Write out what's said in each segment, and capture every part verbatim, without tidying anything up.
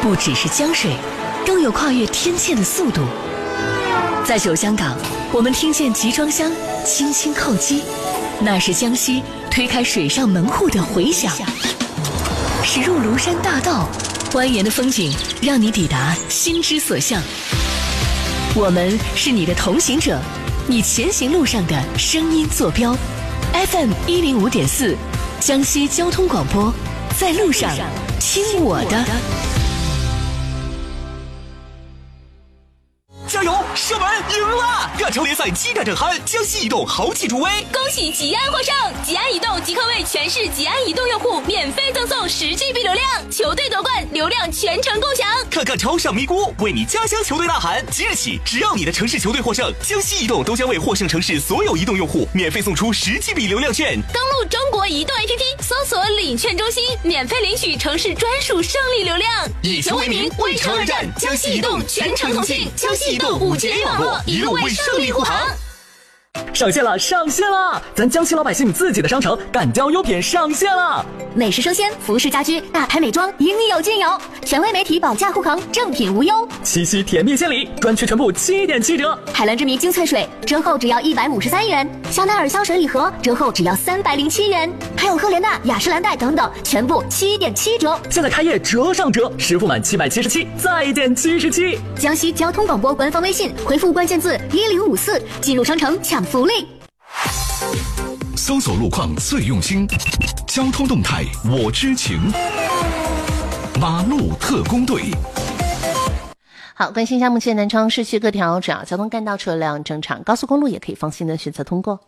不只是江水，更有跨越天堑的速度。在九香港，我们听见集装箱轻轻叩击，那是江西推开水上门户的回响。驶入庐山大道，蜿蜒的风景让你抵达心之所向。我们是你的同行者，你前行路上的声音坐标。F M 一零五点四，江西交通广播，在路上听我的。 加油！射门赢了！亚洲联赛激战正酣，江西移动豪气助威， 恭喜吉安获胜！吉安移动即刻为全市吉安移动用户免费赠送十 G B 流量，球队夺冠，流量全程共享。 看看超上咪咕，为你家乡球队呐喊！即日起，只要你的城市球队获胜，江西移动都将为获胜城市所有移动用户免费送出十 G B 流量券。 登录中国移动 A P P， 搜索领券中心，免费领取城市专属胜利流量。 以球为名，为城而战，江西移动全程同庆，江西移动五 G 网络，一路为胜利护航。 上线了，上线了！咱江西老百姓自己的商城敢交优品上线了， 美食生鲜、服饰家居、大牌美妆，应有尽有。权威媒体保价护航，正品无忧。 七夕甜蜜献礼，专区全部七点七折。 海蓝之谜精粹水折后只要一百五十三元，香奈儿香水礼盒折后只要三百零七元，还有赫莲娜、雅诗兰黛等等，全部七点七折。 现在开业折上折，实付满七百七十七再减七十七。 江西交通广播官方微信回复关键字一零五四，进入商城抢福利。 搜索路况最用心，交通动态我知情。马路特工队。 好，关心一下目前南昌市区各条主要交通干道车辆正常，高速公路也可以放心的选择通过。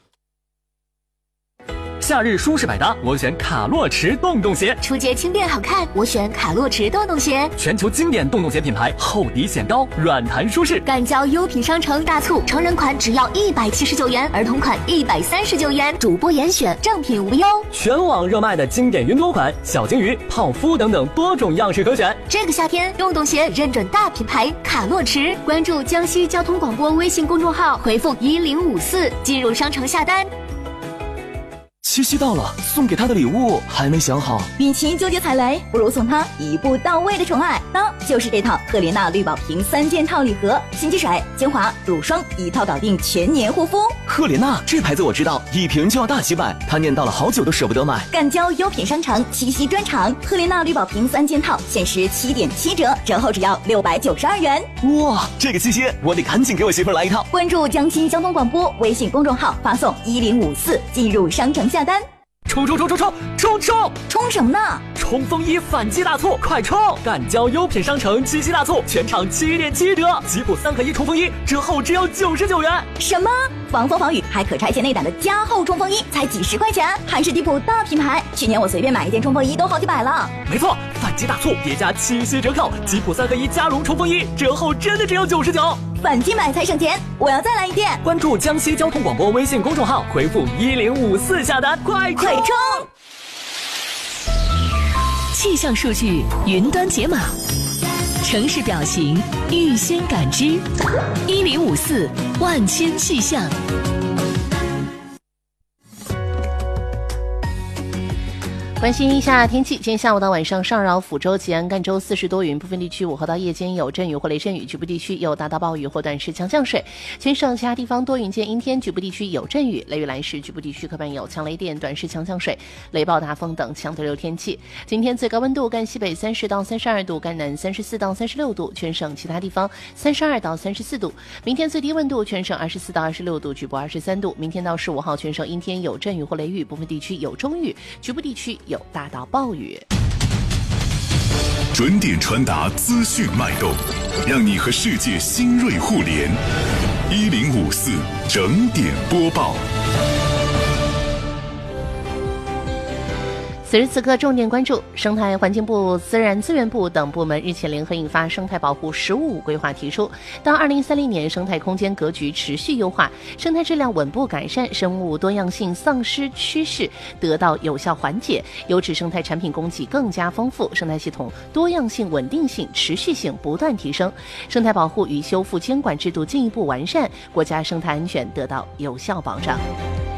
夏日舒适百搭，我选卡洛驰洞洞鞋。 出街轻便好看，我选卡洛驰洞洞鞋。 全球经典洞洞鞋品牌，厚底显高，软弹舒适。 敢交优品商城大促，成人款只要一百七十九元，儿童款一百三十九元，主播严选，正品无忧。 全网热卖的经典云朵款、小金鱼、泡芙等等多种样式可选。 这个夏天，洞洞鞋认准大品牌卡洛驰。关注江西交通广播微信公众号，回复一零五四进入商城下单。 七夕到了，送给他的礼物还没想好。 与其纠结踩雷，不如送他一步到位的宠爱，那就是这套赫莲娜绿宝瓶三件套礼盒，洗洁水、精华、乳霜一套搞定全年护肤。 赫莲娜这牌子我知道，一瓶就要大几百，他念叨了好久都舍不得买。 敢交优品商城七夕专场，赫莲娜绿宝瓶三件套限时七点七折，折后只要六百九十二元。 哇，这个七夕我得赶紧给我媳妇儿来一套。 关注江西交通广播微信公众号，发送一零五四进入商城下单。 冲冲冲冲冲冲冲！ 冲什么呢？ 冲锋衣反击大促，快冲！敢交优品商城七夕大促，全场七点七折，吉普三合一冲锋衣折后只要九十九元。 什么？防风防雨还可拆卸内胆的加厚冲锋衣才几十块钱，还是迪普大品牌。去年我随便买一件冲锋衣都好几百了。 没错，反击大促叠加七夕折扣，吉普三合一加绒冲锋衣折后真的只有九十九。 反击买才省钱，我要再来一件。 关注江西交通广播微信公众号，回复一零五四下单，快快冲！ 气象数据云端解码，城市表情预先感知，一零五四万千气象。 关心一下天气，今天下午到晚上，上饶、抚州、吉安、赣州四时多云，部分地区午后到夜间有阵雨或雷阵雨，局部地区有大到暴雨或短时强降水。全省其他地方多云见阴天，局部地区有阵雨，雷雨来时，局部地区可伴有强雷电、短时强降水、雷暴大风等强对流天气。今天最高温度赣西北三十到三十二度，赣南三十四到三十六度，全省其他地方三十二到三十四度。明天最低温度全省二十四到二十六度，局部二十三度。明天到十五号全省阴天有阵雨或雷雨，部分地区有中雨，局部地区有大到暴雨。 准点传达资讯脉动，让你和世界新锐互联。一零五四整点播报。 此时此刻，重点关注生态环境部、自然资源部等部门日前联合印发《生态保护“十五五”规划》，提出到二零三零年，生态空间格局持续优化，生态质量稳步改善，生物多样性丧失趋势得到有效缓解，优质生态产品供给更加丰富，生态系统多样性、稳定性、持续性不断提升，生态保护与修复监管制度进一步完善，国家生态安全得到有效保障。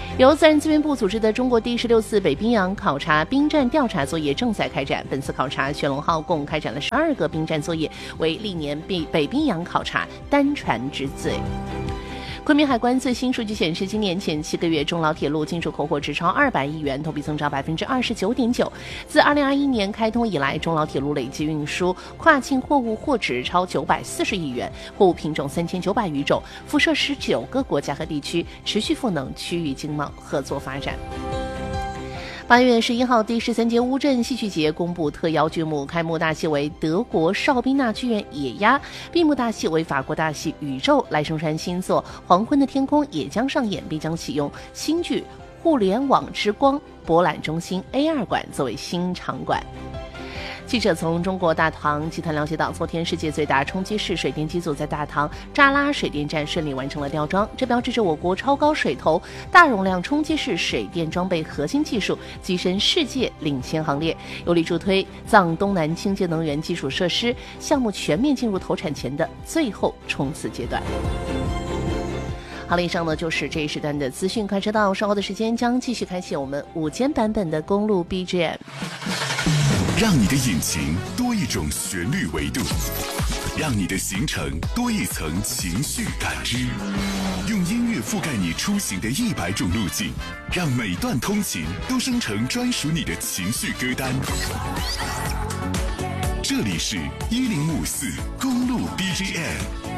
由自然资源部组织的中国第十六次北冰洋考察冰站调查作业正在开展。本次考察，雪龙号共开展了十二个冰站作业，为历年北北冰洋考察单船之最。昆明海关最新数据显示，今年前七个月，中老铁路进出口货值超二百亿元，同比增长百分之二十九点九。自二零二一年开通以来，中老铁路累计运输跨境货物货值超九百四十亿元，货物品种三千九百余种，辐射十九个国家和地区，持续赋能区域经贸合作发展。八月十一号，第十三届乌镇戏剧节公布特邀剧目，开幕大戏为德国邵宾纳剧院《野鸭》，闭幕大戏为法国大戏《宇宙》。赖声川新作《黄昏的天空》也将上演，并将启用新剧互联网之光博览中心 A 二 馆作为新场馆。记者从中国大唐集团了解到，昨天世界最大冲击式水电机组在大唐扎拉水电站顺利完成了吊装，这标志着我国超高水头大容量冲击式水电装备核心技术跻身世界领先行列，有力助推藏东南清洁能源基础设施项目全面进入投产前的最后冲刺阶段。好了，以上呢就是这一时段的资讯，快车道，稍后的时间将继续开启我们午间版本的公路 B G M。 让你的引擎多一种旋律维度，让你的行程多一层情绪感知，用音乐覆盖你出行的一百种路径，让每段通勤都生成专属你的情绪歌单。这里是一零五四公路 B G M。